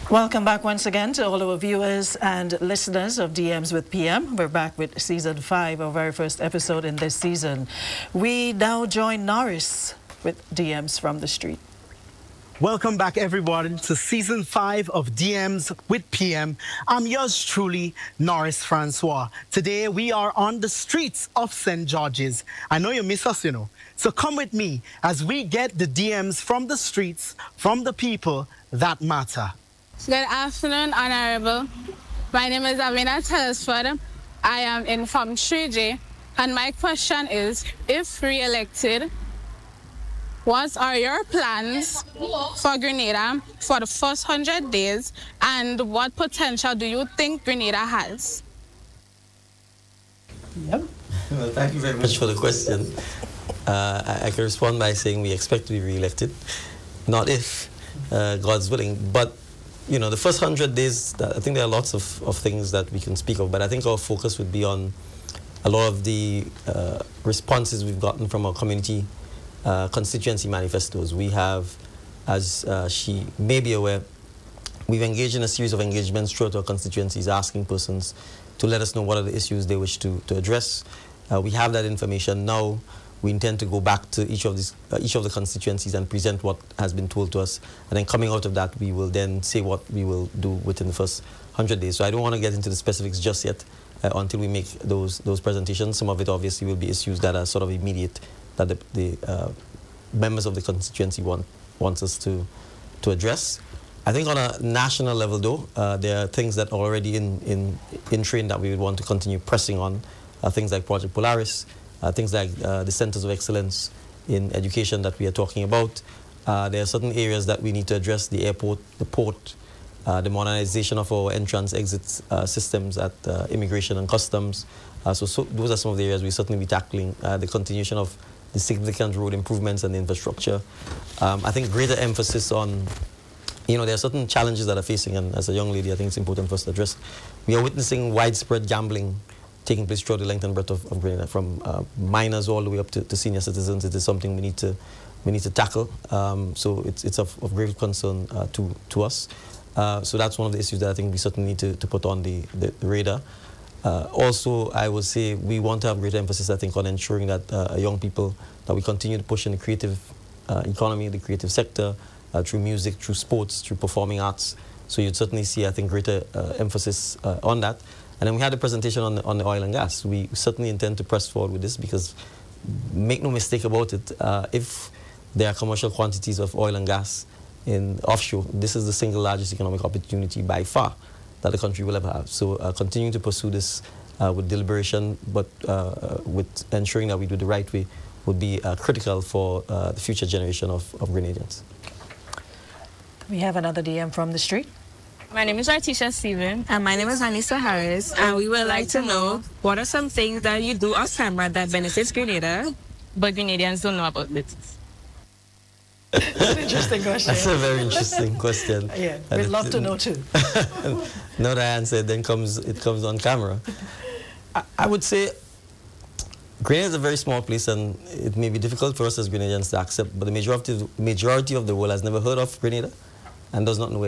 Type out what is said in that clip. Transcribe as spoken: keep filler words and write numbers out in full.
Welcome back once again to all our viewers and listeners of D Ms with P M. We're back with season five, our very first episode in this season. We now join Norris with D Ms from the street. Welcome back, everyone, to season five of D Ms with P M. I'm yours truly, Norris Francois. Today, we are on the streets of Saint George's. I know you miss us, you know. So come with me as we get the D Ms from the streets, from the people that matter. Good afternoon, Honorable. My name is Avina Telesford. I am in Form three J, and my question is, if re-elected, what are your plans for Grenada for the first one hundred days, and what potential do you think Grenada has? Yep. Well, thank you very much for the question. Uh, I, I can respond by saying we expect to be re-elected, not if, uh, God's willing, but you know, the first one hundred days, I think there are lots of, of things that we can speak of, but I think our focus would be on a lot of the uh, responses we've gotten from our community uh, constituency manifestos. We have, as uh, she may be aware, we've engaged in a series of engagements throughout our constituencies, asking persons to let us know what are the issues they wish to, to address. Uh, we have that information now. We intend to go back to each of these, uh, each of the constituencies and present what has been told to us. And then coming out of that, we will then say what we will do within the first one hundred days. So I don't want to get into the specifics just yet uh, until we make those those presentations. Some of it obviously will be issues that are sort of immediate, that the, the uh, members of the constituency want wants us to to address. I think on a national level, though, uh, there are things that are already in in in train that we would want to continue pressing on. Uh, things like Project Polaris. Uh, things like uh, the centers of excellence in education that we are talking about. Uh, there are certain areas that we need to address: the airport, the port, uh, the modernization of our entrance exit uh, systems at uh, immigration and customs. Uh, so, so those are some of the areas we certainly be tackling. Uh, the continuation of the significant road improvements and the infrastructure. Um, I think greater emphasis on, you know, there are certain challenges that are facing, and as a young lady, I think it's important for us to address. We are witnessing widespread gambling taking place throughout the length and breadth of, of Grenada, from uh, minors all the way up to, to senior citizens. It is something we need to we need to tackle. Um, so it's it's of, of great concern uh, to to us. Uh, so that's one of the issues that I think we certainly need to, to put on the, the, the radar. Uh, also, I would say we want to have greater emphasis, I think, on ensuring that uh, young people, that we continue to push in the creative uh, economy, the creative sector, uh, through music, through sports, through performing arts. So you'd certainly see, I think, greater uh, emphasis uh, on that. And then we had a presentation on the, on the oil and gas. We certainly intend to press forward with this because, make no mistake about it, uh, if there are commercial quantities of oil and gas in offshore, this is the single largest economic opportunity by far that the country will ever have. So uh, continuing to pursue this uh, with deliberation, but uh, with ensuring that we do the right way, would be uh, critical for uh, the future generation of, of Grenadians. We have another D M from the street. My name is Artisha Steven. And my name is Anissa Harris. And we would like to know, what are some things that you do off camera that benefits Grenada, but Grenadians don't know about it? That's an interesting question. That's a very interesting question. Yeah, we'd love it, to know too. Now that I answer, then comes it comes on camera. I, I would say Grenada is a very small place, and it may be difficult for us as Grenadians to accept, but the majority of, majority of the world has never heard of Grenada and does not know